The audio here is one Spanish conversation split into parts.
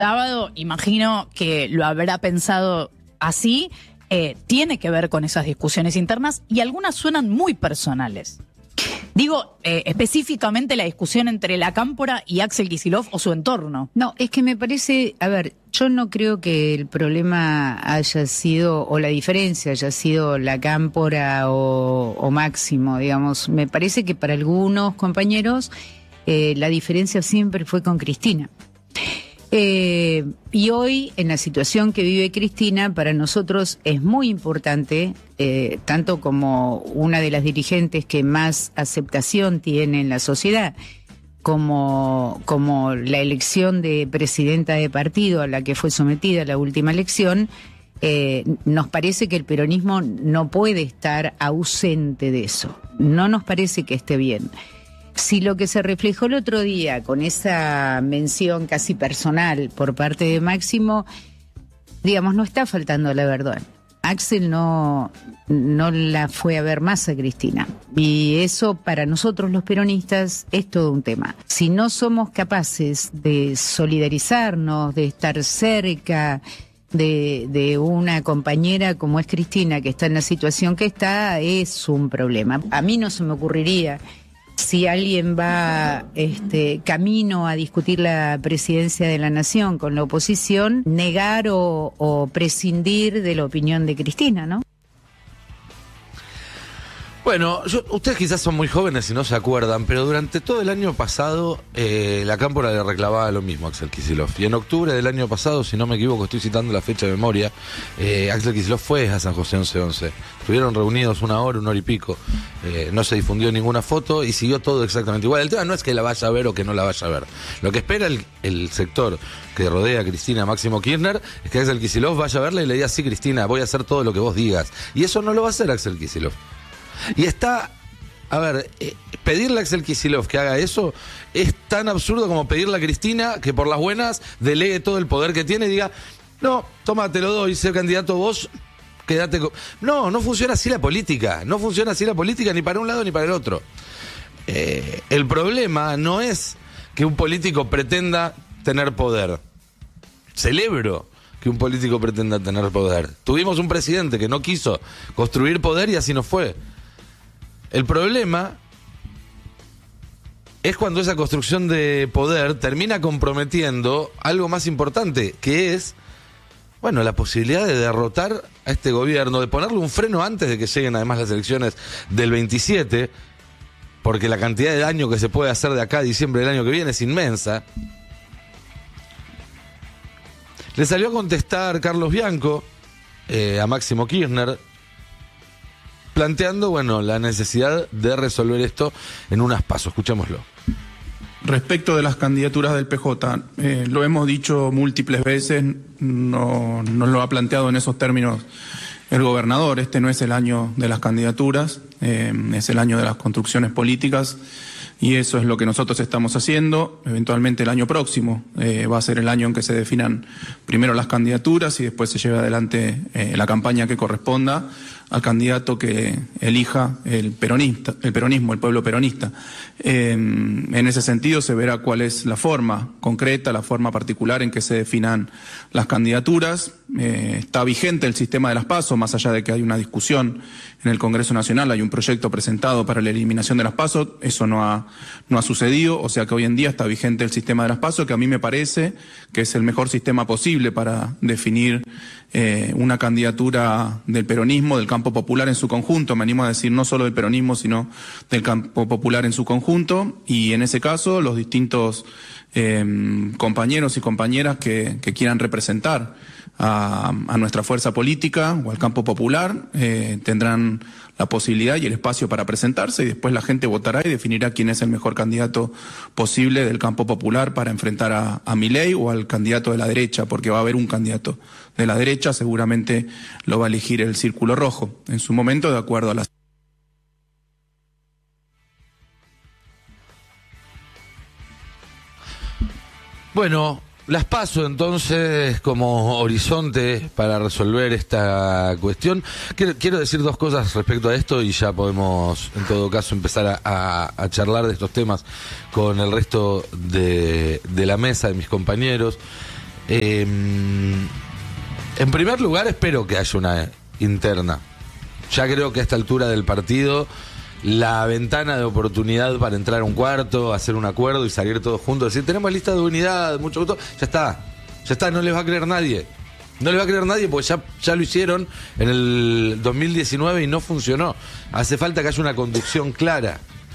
sábado, imagino que lo habrá pensado así, tiene que ver con esas discusiones internas y algunas suenan muy personales. Digo, específicamente la discusión entre la Cámpora y Axel Kicillof o su entorno. No, es que me parece, a ver, yo no creo que el problema haya sido, o la diferencia haya sido la Cámpora o Máximo, digamos. Me parece que para algunos compañeros la diferencia siempre fue con Cristina. Y hoy, en la situación que vive Cristina, para nosotros es muy importante, tanto como una de las dirigentes que más aceptación tiene en la sociedad, como la elección de presidenta de partido a la que fue sometida la última elección, nos parece que el peronismo no puede estar ausente de eso. No nos parece que esté bien. Si lo que se reflejó el otro día con esa mención casi personal por parte de Máximo, digamos, no está faltando la verdad. Axel no la fue a ver más a Cristina. Y eso para nosotros los peronistas es todo un tema. Si no somos capaces de solidarizarnos, de estar cerca de una compañera como es Cristina, que está en la situación que está, es un problema. A mí no se me ocurriría, si alguien va camino a discutir la presidencia de la Nación con la oposición, negar o prescindir de la opinión de Cristina, ¿no? Bueno, ustedes quizás son muy jóvenes y no se acuerdan, pero durante todo el año pasado la Cámpora le reclamaba lo mismo a Axel Kicillof. Y en octubre del año pasado, si no me equivoco, estoy citando la fecha de memoria, Axel Kicillof fue a San José 1111. Estuvieron reunidos una hora y pico. No se difundió ninguna foto y siguió todo exactamente igual. El tema no es que la vaya a ver o que no la vaya a ver. Lo que espera el sector que rodea a Cristina Máximo Kirchner es que Axel Kicillof vaya a verla y le diga: sí, Cristina, voy a hacer todo lo que vos digas. Y eso no lo va a hacer Axel Kicillof. Y está, a ver, pedirle a Axel Kicillof que haga eso es tan absurdo como pedirle a Cristina que por las buenas delegue todo el poder que tiene y diga: no, toma, te lo doy, sé candidato vos, quédate con... No funciona así la política, no funciona así la política ni para un lado ni para el otro. El problema no es que un político pretenda tener poder. Celebro que un político pretenda tener poder. Tuvimos un presidente que no quiso construir poder y así nos fue. El problema es cuando esa construcción de poder termina comprometiendo algo más importante, que es, bueno, la posibilidad de derrotar a este gobierno, de ponerle un freno antes de que lleguen además las elecciones del 27, porque la cantidad de daño que se puede hacer de acá a diciembre del año que viene es inmensa. Le salió a contestar Carlos Bianco a Máximo Kirchner, planteando, bueno, la necesidad de resolver esto en unas pasos. Escuchémoslo. Respecto de las candidaturas del PJ, lo hemos dicho múltiples veces, no lo ha planteado en esos términos el gobernador. Este no es el año de las candidaturas, es el año de las construcciones políticas y eso es lo que nosotros estamos haciendo. Eventualmente el año próximo va a ser el año en que se definan primero las candidaturas y después se lleve adelante la campaña que corresponda al candidato que elija el peronismo, el pueblo peronista. En ese sentido se verá cuál es la forma concreta, la forma particular en que se definan las candidaturas. Está vigente el sistema de las PASO, más allá de que hay una discusión en el Congreso Nacional, hay un proyecto presentado para la eliminación de las PASO, eso no ha sucedido, o sea que hoy en día está vigente el sistema de las PASO, que a mí me parece que es el mejor sistema posible para definir una candidatura del peronismo, del campo popular en su conjunto, me animo a decir no solo del peronismo, sino del campo popular en su conjunto, y en ese caso los distintos compañeros y compañeras que quieran representar a nuestra fuerza política o al campo popular tendrán la posibilidad y el espacio para presentarse y después la gente votará y definirá quién es el mejor candidato posible del campo popular para enfrentar a Milei o al candidato de la derecha, porque va a haber un candidato de la derecha, seguramente lo va a elegir el Círculo Rojo en su momento de acuerdo a las... Bueno, las PASO entonces como horizonte para resolver esta cuestión. Quiero decir dos cosas respecto a esto y ya podemos en todo caso empezar a charlar de estos temas con el resto de la mesa, de mis compañeros. En primer lugar, espero que haya una interna. Ya creo que a esta altura del partido, la ventana de oportunidad para entrar a un cuarto, hacer un acuerdo y salir todos juntos, decir, tenemos lista de unidad, mucho gusto, ya está, no les va a creer nadie. No les va a creer nadie porque ya lo hicieron en el 2019 y no funcionó. Hace falta que haya una conducción clara.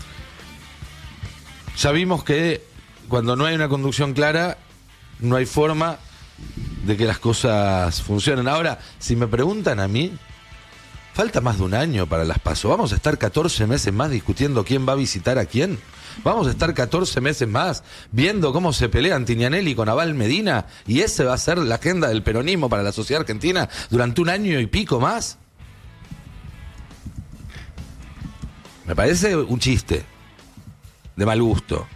Ya vimos que cuando no hay una conducción clara, no hay forma de que las cosas funcionen. Ahora, si me preguntan a mí, falta más de un año para las PASO. ¿Vamos a estar 14 meses más discutiendo quién va a visitar a quién? ¿Vamos a estar 14 meses más viendo cómo se pelean Tinianelli con Abal Medina? ¿Y ese va a ser la agenda del peronismo para la sociedad argentina durante un año y pico más? Me parece un chiste de mal gusto.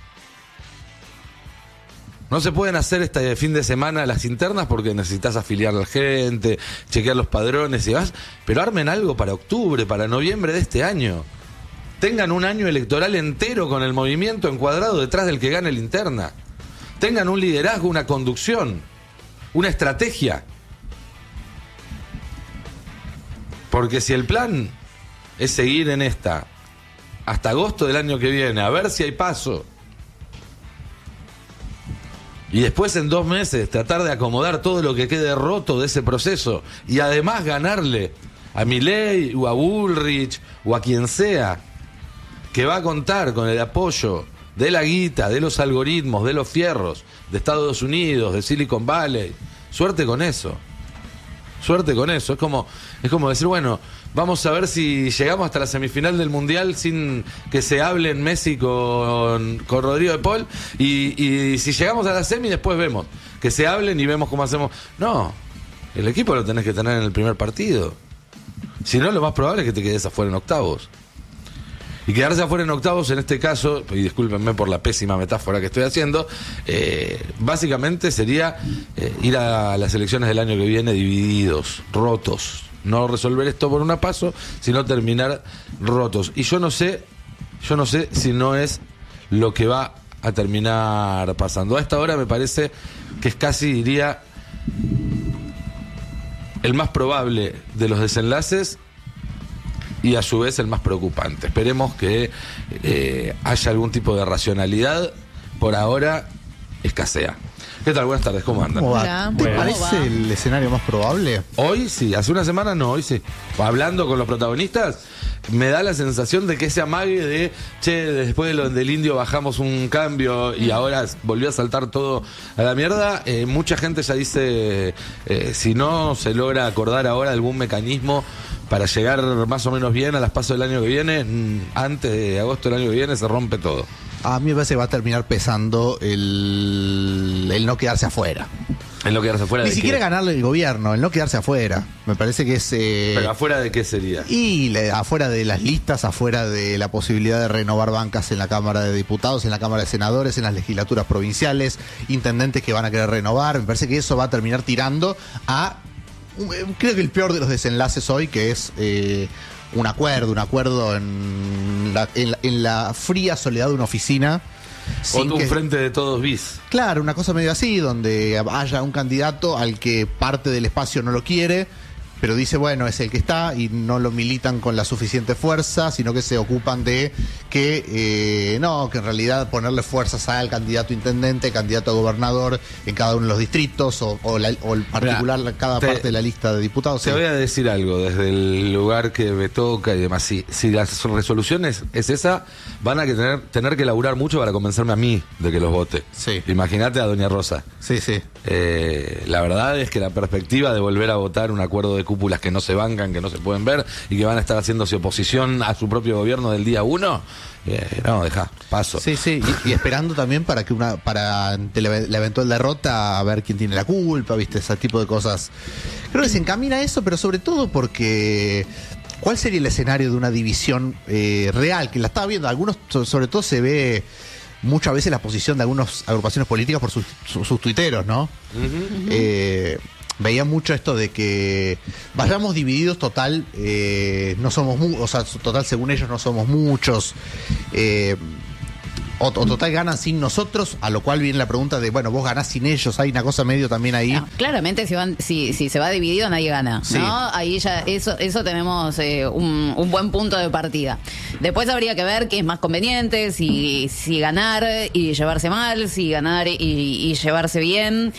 No se pueden hacer este fin de semana las internas porque necesitas afiliar a la gente, chequear los padrones y vas, pero armen algo para octubre, para noviembre de este año. Tengan un año electoral entero con el movimiento encuadrado detrás del que gane la interna. Tengan un liderazgo, una conducción, una estrategia. Porque si el plan es seguir en esta hasta agosto del año que viene, a ver si hay paso, y después en 2 meses tratar de acomodar todo lo que quede roto de ese proceso y además ganarle a Milei o a Bullrich o a quien sea que va a contar con el apoyo de la guita, de los algoritmos, de los fierros, de Estados Unidos, de Silicon Valley. Suerte con eso. Suerte con eso. Es como decir, bueno, vamos a ver si llegamos hasta la semifinal del Mundial sin que se hable en Messi con Rodrigo de Paul. Y si llegamos a la semi, después vemos. Que se hablen y vemos cómo hacemos. No, el equipo lo tenés que tener en el primer partido. Si no, lo más probable es que te quedes afuera en octavos. Y quedarse afuera en octavos, en este caso, y discúlpenme por la pésima metáfora que estoy haciendo, básicamente sería ir a las elecciones del año que viene divididos, rotos. No resolver esto por una paso, sino terminar rotos. Y yo no sé si no es lo que va a terminar pasando. A esta hora me parece que es casi, diría, el más probable de los desenlaces y a su vez el más preocupante. Esperemos que haya algún tipo de racionalidad. Por ahora escasea. ¿Qué tal? Buenas tardes, ¿cómo andan? Hola. ¿Te parece el escenario más probable? Hoy sí, hace una semana no, hoy sí. Hablando con los protagonistas, me da la sensación de que ese amague de, después del indio bajamos un cambio y ahora volvió a saltar todo a la mierda. Mucha gente ya dice, si no se logra acordar ahora algún mecanismo para llegar más o menos bien a las pasos del año que viene, antes de agosto del año que viene se rompe todo. A mí me parece que va a terminar pesando el no quedarse afuera. ¿El no quedarse afuera? Ni de siquiera qué? Ganarle el gobierno, el no quedarse afuera. Me parece que es... ¿Pero afuera de qué sería? Afuera de las listas, afuera de la posibilidad de renovar bancas en la Cámara de Diputados, en la Cámara de Senadores, en las legislaturas provinciales, intendentes que van a querer renovar. Me parece que eso va a terminar tirando a... Creo que el peor de los desenlaces hoy, que es... un acuerdo en la fría soledad de una oficina. O un frente de todos bis. Claro, una cosa medio así, donde haya un candidato al que parte del espacio no lo quiere, pero dice, bueno, es el que está, y no lo militan con la suficiente fuerza, sino que se ocupan de que que en realidad ponerle fuerzas al candidato intendente, candidato a gobernador en cada uno de los distritos, o el particular, cada parte de la lista de diputados. Te voy a decir algo desde el lugar que me toca y demás. Si la resolución es esa, van a tener que laburar mucho para convencerme a mí de que los vote. Sí. Imagínate a doña Rosa. Sí, sí. La verdad es que la perspectiva de volver a votar un acuerdo de cúpulas que no se bancan, que no se pueden ver y que van a estar haciéndose oposición a su propio gobierno del día 1, no, deja, paso. Sí, sí, y esperando también para ante la eventual derrota, a ver quién tiene la culpa, viste, ese tipo de cosas. Creo que se encamina a eso, pero sobre todo porque ¿cuál sería el escenario de una división real? Que la estaba viendo, algunos, sobre todo se ve muchas veces la posición de algunas agrupaciones políticas por sus tuiteros, ¿no? Veía mucho esto de que vayamos divididos, total, no somos total, según ellos no somos muchos. o total ganan sin nosotros, a lo cual viene la pregunta de, bueno, vos ganás sin ellos, hay una cosa medio también ahí. No, claramente si se va dividido nadie gana, Sí. ¿no? Ahí ya eso tenemos un buen punto de partida. Después habría que ver qué es más conveniente, si ganar y llevarse mal, si ganar y llevarse bien.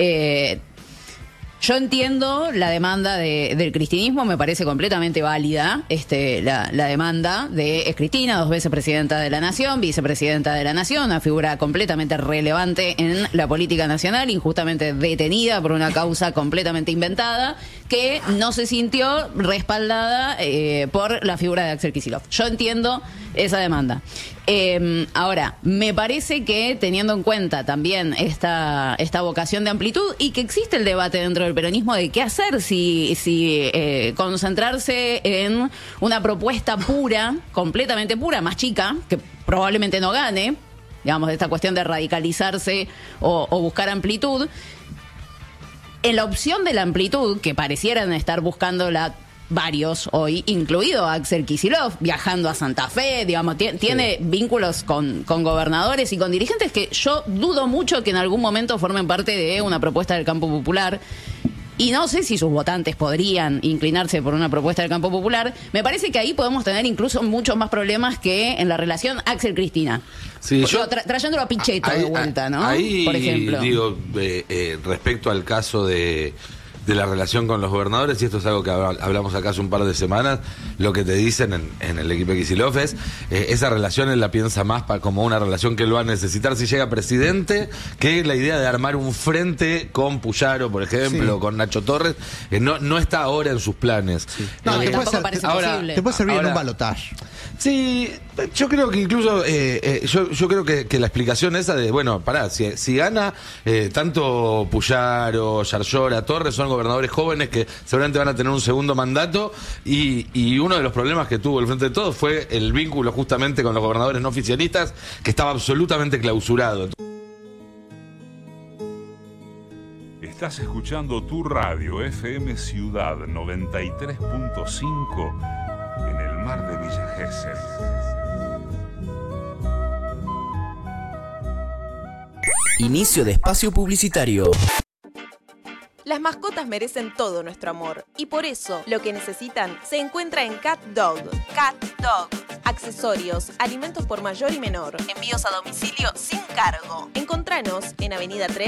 Yo entiendo la demanda del cristinismo, me parece completamente válida la demanda es Cristina, 2 veces presidenta de la Nación, vicepresidenta de la Nación, una figura completamente relevante en la política nacional, injustamente detenida por una causa completamente inventada, que no se sintió respaldada por la figura de Axel Kicillof. Yo entiendo esa demanda. Ahora, me parece que teniendo en cuenta también esta vocación de amplitud y que existe el debate dentro del peronismo de qué hacer, si concentrarse en una propuesta pura, completamente pura, más chica, que probablemente no gane, digamos, de esta cuestión de radicalizarse o buscar amplitud. En la opción de la amplitud, que parecieran estar buscándola varios hoy, incluido Axel Kicillof, viajando a Santa Fe, digamos, tiene vínculos con gobernadores y con dirigentes que yo dudo mucho que en algún momento formen parte de una propuesta del campo popular. Y no sé si sus votantes podrían inclinarse por una propuesta del campo popular. Me parece que ahí podemos tener incluso muchos más problemas que en la relación Axel-Cristina. Sí, yo trayéndolo a Pichetto de vuelta, ¿no? Ahí, por ejemplo. digo, respecto al caso de la relación con los gobernadores, y esto es algo que hablamos acá hace un par de semanas, lo que te dicen en el equipo de Kicillof es, esa relación él la piensa más como una relación que él va a necesitar si llega presidente, que la idea de armar un frente con Puyaro, por ejemplo, con Nacho Torres, no está ahora en sus planes. Sí. No, que te puede tampoco parece ahora, posible. Te puede servir en Ahora- un balotaje. Sí, yo creo que incluso, yo creo que la explicación esa de, bueno, pará, si gana, tanto Puyaro, Yarlora, Torres son gobernadores jóvenes que seguramente van a tener un segundo mandato, y uno de los problemas que tuvo el Frente de Todos fue el vínculo justamente con los gobernadores no oficialistas, que estaba absolutamente clausurado. Estás escuchando tu radio FM Ciudad 93.5 en el mar de Villa Gesell. Inicio de espacio publicitario. Las mascotas merecen todo nuestro amor y por eso lo que necesitan se encuentra en Cat Dog. Cat Dog. Accesorios, alimentos por mayor y menor, envíos a domicilio sin cargo. Encontranos en Avenida 3,